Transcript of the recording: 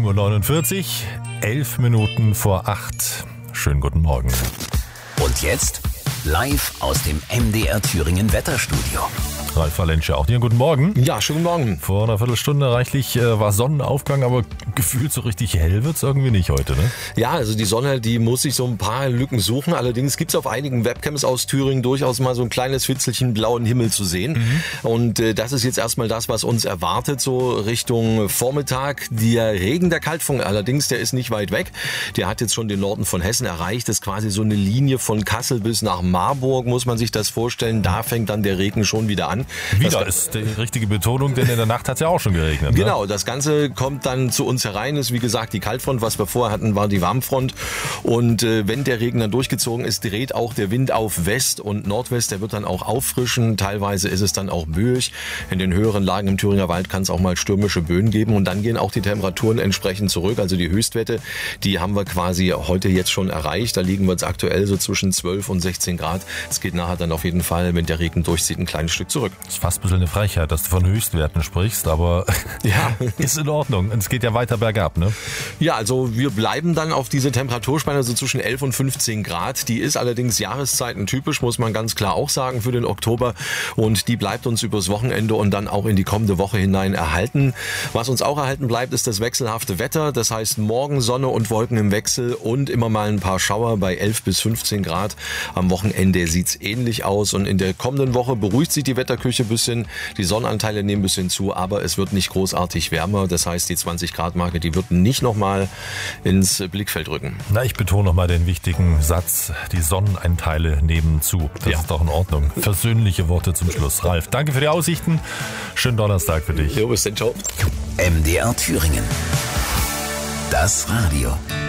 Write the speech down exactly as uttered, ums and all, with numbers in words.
sieben Uhr neunundvierzig, elf Minuten vor acht. Schönen guten Morgen. Und jetzt live aus dem M D R Thüringen Wetterstudio. Ralf Valensche, auch dir guten Morgen. Ja, schönen Morgen. Vor einer Viertelstunde reichlich äh, war Sonnenaufgang, aber gefühlt so richtig hell wird's irgendwie nicht heute, ne? Ja, also die Sonne, die muss sich so ein paar Lücken suchen. Allerdings gibt's auf einigen Webcams aus Thüringen durchaus mal so ein kleines Fitzelchen blauen Himmel zu sehen. Mhm. Und äh, das ist jetzt erstmal das, was uns erwartet, so Richtung Vormittag. Der Regen, der Kaltfront allerdings, der ist nicht weit weg. Der hat jetzt schon den Norden von Hessen erreicht. Das ist quasi so eine Linie von Kassel bis nach Marburg, muss man sich das vorstellen. Da fängt dann der Regen schon wieder an. Wieder das ist die richtige Betonung, denn in der Nacht hat es ja auch schon geregnet. Ne? Genau, das Ganze kommt dann zu uns herein. Ist wie gesagt die Kaltfront, was wir vorher hatten, war die Warmfront. Und äh, wenn der Regen dann durchgezogen ist, dreht auch der Wind auf West und Nordwest. Der wird dann auch auffrischen. Teilweise ist es dann auch böig. In den höheren Lagen im Thüringer Wald kann es auch mal stürmische Böen geben. Und dann gehen auch die Temperaturen entsprechend zurück. Also die Höchstwerte, die haben wir quasi heute jetzt schon erreicht. Da liegen wir jetzt aktuell so zwischen zwölf und sechzehn Grad. Es geht nachher dann auf jeden Fall, wenn der Regen durchzieht, ein kleines Stück zurück. Das ist fast ein bisschen eine Frechheit, dass du von Höchstwerten sprichst, aber ja, ist in Ordnung. Und es geht ja weiter bergab, ne? Ja, also wir bleiben dann auf diese Temperaturspanne so zwischen elf und fünfzehn Grad. Die ist allerdings jahreszeitentypisch, muss man ganz klar auch sagen, für den Oktober. Und die bleibt uns übers Wochenende und dann auch in die kommende Woche hinein erhalten. Was uns auch erhalten bleibt, ist das wechselhafte Wetter. Das heißt morgen Sonne und Wolken im Wechsel und immer mal ein paar Schauer bei elf bis fünfzehn Grad. Am Wochenende sieht's ähnlich aus. Und in der kommenden Woche beruhigt sich die Wetterküche ein bisschen. Die Sonnenanteile nehmen ein bisschen zu, aber es wird nicht großartig wärmer. Das heißt, die zwanzig Grad Marke, die wird nicht nochmal ins Blickfeld rücken. Na, ich betone nochmal den wichtigen Satz, die Sonnenanteile nehmen zu. Das ja. ist doch in Ordnung. Versöhnliche Worte zum Schluss. Ralf, danke für die Aussichten. Schönen Donnerstag für dich. Jo, bis dann, ciao. M D R Thüringen. Das Radio.